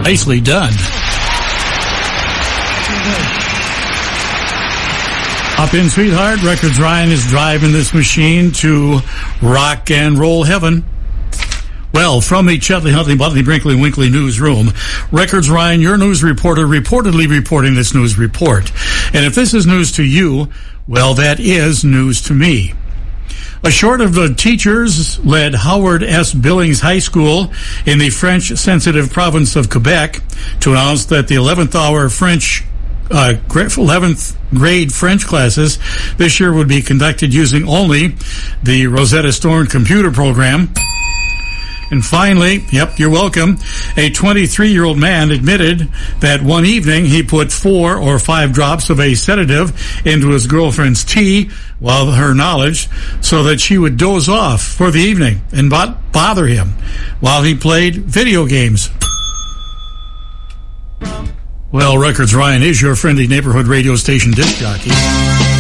Nicely done. Up in Sweetheart, Records Ryan is driving this machine to rock and roll heaven. Well, from the Chudley, Huntley, Buttley, Brinkley, Winkley newsroom, Records Ryan, your news reporter, reportedly reporting this news report. And if this is news to you, well, that is news to me. A short of the teachers led Howard S. Billings High School in the French-sensitive province of Quebec to announce that the 11th grade French classes this year would be conducted using only the Rosetta Stone computer program. And finally, yep, you're welcome, a 23-year-old man admitted that one evening he put 4 or 5 drops of a sedative into his girlfriend's tea, without her knowledge, so that she would doze off for the evening and bother him while he played video games. Well, Records Ryan is your friendly neighborhood radio station disc jockey.